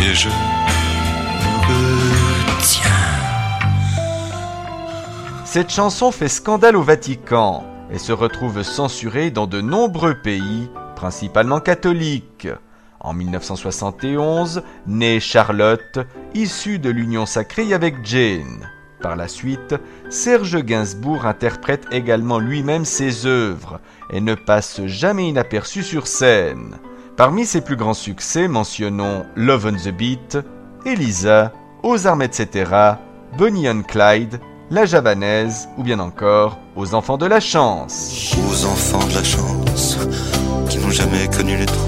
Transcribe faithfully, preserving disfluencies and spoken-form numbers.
et je me retiens. Cette chanson fait scandale au Vatican et se retrouve censurée dans de nombreux pays, principalement catholiques. En dix-neuf cent soixante et onze, naît Charlotte, issue de l'union sacrée avec Jane. Par la suite, Serge Gainsbourg interprète également lui-même ses œuvres et ne passe jamais inaperçu sur scène. Parmi ses plus grands succès, mentionnons Love on the Beat, Elisa, Aux armes et cetera, Bonnie and Clyde, La Javanaise ou bien encore Aux enfants de la chance. Aux enfants de la chance qui n'ont jamais connu les trous.